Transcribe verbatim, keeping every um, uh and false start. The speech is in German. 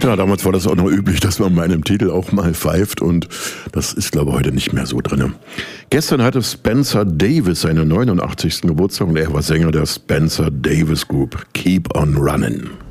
Ja, damals war das auch noch üblich, dass man bei einem Titel auch mal pfeift und das ist, glaube ich, heute nicht mehr so drin. Gestern hatte Spencer Davis seinen neunundachtzigsten Geburtstag und er war Sänger der Spencer Davis Group. Keep on Running.